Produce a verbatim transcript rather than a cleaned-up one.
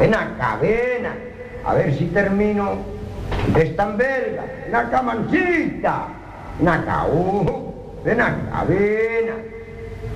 Ven acá, ven acá. A ver si termino. Es tan belga. Ven acá, mancita. Ven acá, uh. Ven acá, ven acá.